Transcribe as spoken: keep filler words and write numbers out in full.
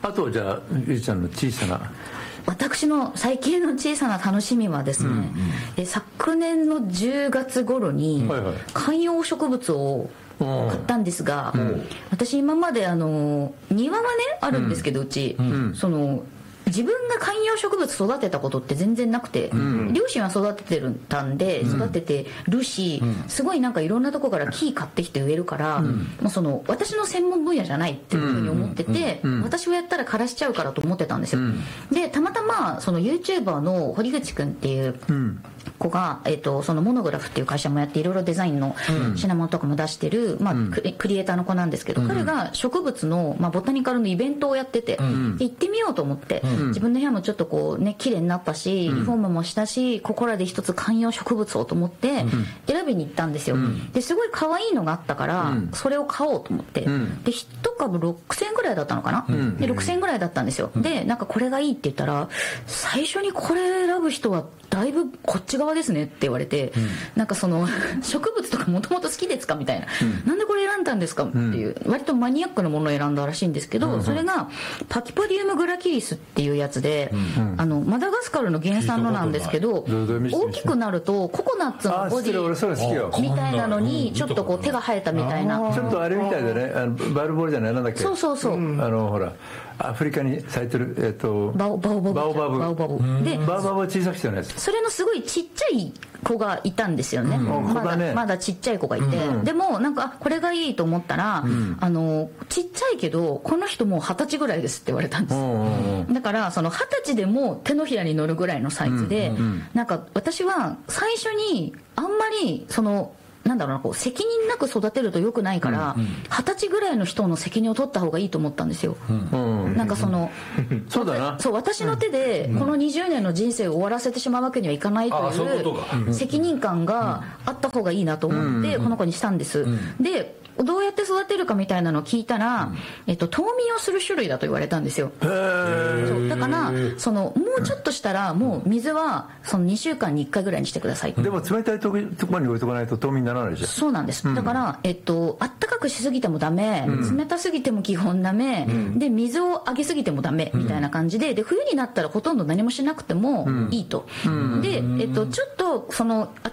あとじゃあゆりちゃんの小さな私の最近の小さな楽しみはですね、うんうん、え昨年のじゅうがつ頃に観葉植物を買ったんですが、うん、私今まであの庭はねあるんですけど、うん、うち、うん、その自分が観葉植物育てたことって全然なくて、うん、両親は育ててたんで育ててるし、うん、すごいなんかいろんなとこから木買ってきて植えるから、うん、もうその私の専門分野じゃないっていうふうに思ってて、うん、私をやったら枯らしちゃうからと思ってたんですよ、うん、でたまたまその YouTuber の堀口くんっていう子が、えー、とそのモノグラフっていう会社もやっていろいろデザインの品物とかも出してる、まあ、クリ、クリエイターの子なんですけど、彼が植物の、まあ、ボタニカルのイベントをやってて、で行ってみようと思って、自分の部屋もちょっとこうね綺麗になったし、リフォームもしたし、ここらで一つ観葉植物をと思って選びに行ったんですよ。ですごい可愛いのがあったからそれを買おうと思って、でいち株ろくせんえんぐらいだったのかな、でろくせんえんぐらいだったんですよ。でなんかこれがいいって言ったら、最初にこれ選ぶ人はだいぶこっち側ですねって言われて、うん、なんかその植物とかもともと好きですかみたいな、うん、なんでこれ選んだんですかっていう、うん、割とマニアックなものを選んだらしいんですけど、うん、それがパキパディウムグラキリスっていうやつで、うん、あのマダガスカルの原産のなんですけど、大きくなるとココナッツのボディみたいなのにちょっとこう手が生えたみたいな、 ちょっとあれみたいでね、あのバルボールじゃないなんだっけ、 そうそうそう、うん、 あのほらアフリカに咲いてる、えー、とバオバオバブバオバブバオバブでバオバブは小さくしてないです。 それのすごいちっちゃい子がいたんですよね、うん、まだ、ね、まだちっちゃい子がいて、うん、でもなんかあこれがいいと思ったら、うん、あのちっちゃいけどこの人もう二十歳ぐらいですって言われたんです、うん、だからその二十歳でも手のひらに乗るぐらいのサイズで、うんうん、なんか私は最初にあんまりそのなんだろうな、こう責任なく育てると良くないから二十、うん、歳ぐらいの人の責任を取った方がいいと思ったんですよ、うん、なんかそのそうだな、 そう私の手でこのにじゅうねんの人生を終わらせてしまうわけにはいかないという責任感があった方がいいなと思ってこの子にしたんです、うん、でどうやって育てるかみたいなのを聞いたら、うんえっと、冬眠をする種類だと言われたんですよ。そうだからそのもうちょっとしたらもう水はそのにしゅうかんにいっかいぐらいにしてください。 でも冷たいところに置いとかないと冬眠にならないじゃん。 そうなんです、うん、だから、えっと、あったかくしすぎてもダメ、うん、冷たすぎても基本ダメ、うん、で水をあげすぎてもダメみたいな感じで、で冬になったらほとんど何もしなくてもいいと、うん、で、えっと、ちょっとその